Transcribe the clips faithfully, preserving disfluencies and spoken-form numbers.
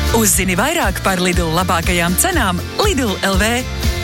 Uzzini vairāk par Lidl labākajām cenām Lidl L V.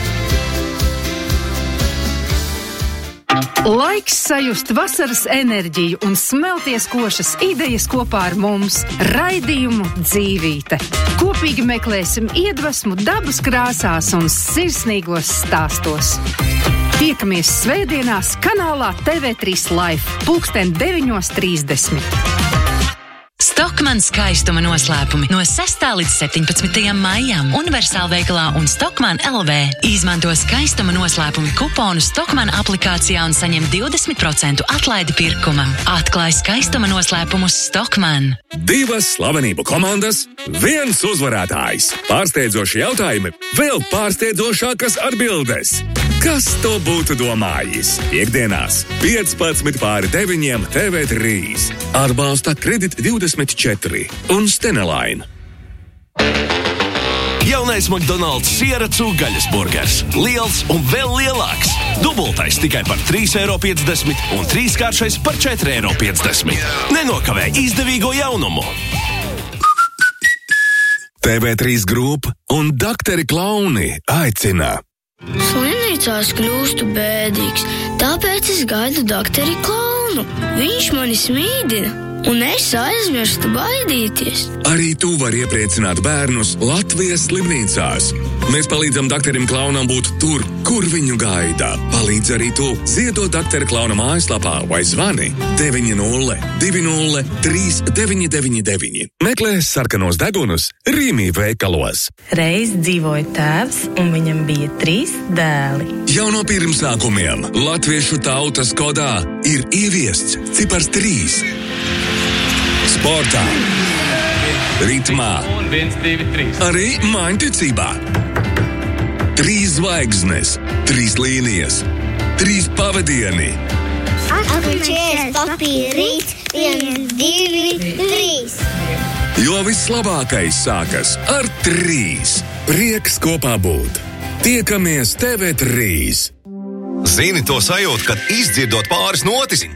Laiks sajust vasaras enerģiju un smelties košas idejas kopā ar mums. Raidījumu Dzīvīte. Kopīgi meklēsim iedvesmu dabas krāsās un sirsnīgos stāstos. Tiekamies svētdienās kanālā T V trīs Life, pulksten deviņos trīsdesmit. Stockmann skaistuma noslēpumi no sestā līdz septiņpadsmitajam maijam Universālveikalā un Stockmann L V. Izmanto skaistuma noslēpumi kuponu Stockmann aplikācijā un saņem divdesmit procentu atlaidi pirkumam. Atklāj skaistuma noslēpumus Stockmann. Divas slavenību komandas, viens uzvarētājs. Pārsteidzoši jautājumi, vēl pārsteidzošākas atbildes. Kas to būtu domājis? Piektdienās, piecpadsmit pāri deviņiem T V trīs. Atbalsta Kredit divdesmit četri un Steneline. Jaunais McDonald's siera cūgaļas burgers. Liels un vēl lielāks. Dubultais tikai par trīs eiro piecdesmit un trīskāršais par četri eiro piecdesmit. Nenokavē izdevīgo jaunumu. T V trīs Group un Dakteri Klauni aicina. Slimnīcās kļūstu bēdīgs, tāpēc es gaidu dakteri Klaunu. Viņš mani smīdina, un es aizmirstu baidīties. Arī tu vari iepriecināt bērnus Latvijas slimnīcās. Mēs palīdzam dakterim Klaunam būt tur, kur viņu gaida. Palīdz arī tu. Ziedot daktera Klauna mājaslapā vai zvani deviņi nulle divi nulle trīs deviņi deviņi deviņi. Meklē sarkanos degunus Rīmī veikalos. Reiz dzīvoja tēvs, un viņam bija trīs dēli. Jau no pirmsākumiem latviešu tautas kodā ir ieviests cipars trīs. Sportā, ritmā, arī mainticībā. Trīs zvaigznes, trīs līnijas, trīs pavadieni. Atvečies papīrīt, viens, divi, trīs. Jo vislabākais sākas ar trīs. Prieks kopā būt. Tiekamies T V trīs. Zini to sajūtu, kad izdzirdot pāris notis.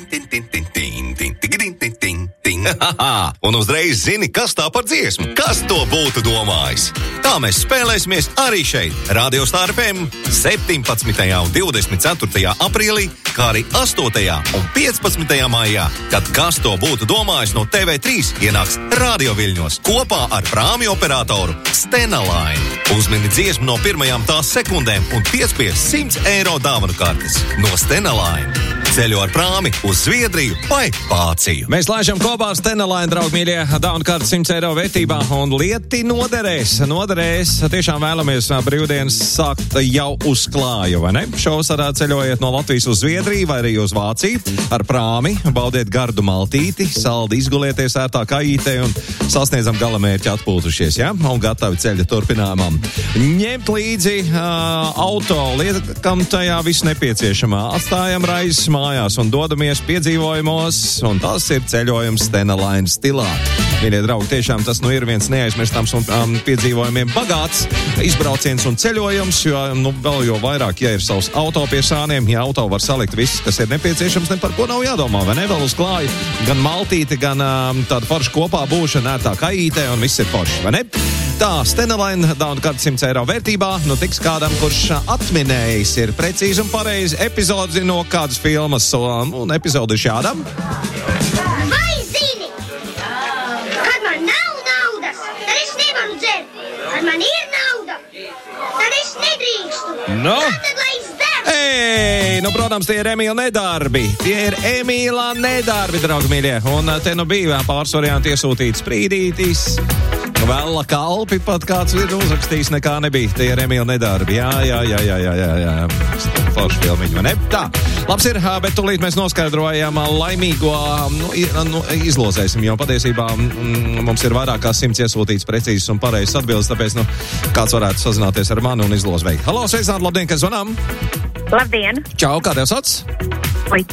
Un uzreiz zini, kas tā par dziesmu. Kas to būtu domājis? Tā mēs spēlēsimies arī šeit, Radio Star F M, septiņpadsmitajā un divdesmit ceturtajā aprīlī, kā arī astotajā un piecpadsmitajā maijā, kad kas to būtu domājis no T V trīs ienāks radio viļņos kopā ar prāmju operatoru Steneline. Uzmini dziesmu no pirmajām tās sekundēm un piespies simts eiro dāvanu kartes no Steneline. Ceļo ar prāmi uz Zviedriju vai Vāciju. Mēs laižam kopā ar Steneline, draugi mīļie, dāvanu kartes simts eiro vērtībā un lieti noderēs. Noderēs, tiešām vēlamies brīvdienas sākt jau uz klāju, vai ne? Šovasarā ceļojiet no Latvijas uz Zviedriju vai arī uz Vāciju ar prāmi, baudiet gardu maltīti, saldi izgulieties ērtā kājītē un sasniedzam galamērķi atpūtušies, ja? Un gatavi ceļa turpinājumam. Ņemt līdzi uh, auto, liekam tajā visu nepieciešamā, atstājam raizes mājās un dodamies piedzīvojumos, un tas ir ceļojums Steneline stilā. Mīļie draugi, tiešām tas nu ir viens neaizmirstams un um, piedzīvojumiem bagāts izbrauciens un ceļojums, jo nu vēl jo vairāk, ja ir savs auto pie sāniem, ja auto var salikt viss, kas ir nepieciešams, ne par ko nav jādomā, vai ne? Vēl uz klāju, gan maltīti, gan um, tāda forša kopā būšana ērtā kājītē, un viss ir forši, vai ne? Tā, Steneline, dāvanu kartes simts eiro vērtībā, nu tiks kādam, kurš atminējis ir precīzi un pareizi epizodi no kādas filmas, un epizodi ir šādam. Vai zini, kad man nav naudas, tad es nevaru dzert. Kad man ir nauda, tad es nedrīkstu. No. Tad, lai es dzert. Ei, nu, protams, tie ir Emīla nedarbi. Tie ir Emīla nedarbi, draugi mīļie. Un te nu bija pāris varianti iesūtīts sprīdītis. Vēla kalpi pat kāds ir uzrakstījis, nekā nebija. Tie ir Emīla nedarbi. Jā, jā, jā, jā, jā, jā, jā. Forši filmiņu, vai ne? Tā, labs ir, bet tūlīt mēs noskaidrojam laimīgo, nu, nu izlozēsim, jo patiesībā mm, mums ir vairāk kā simts iesūtīts precīzes un pareizes atbildes, tāpēc, nu, kāds varētu sazināties ar mani un izlozveikt. Halo, sveicināt, labdien, kas zvanām? Labdien! Čau, kā tev sauc? Lita.